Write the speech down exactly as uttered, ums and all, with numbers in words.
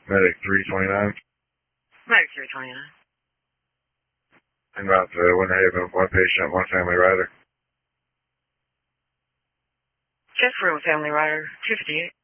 Medic three twenty-nine. Medic three twenty-nine. En route to Winter Haven, one patient, one family rider. Just room family rider, two fifty-eight.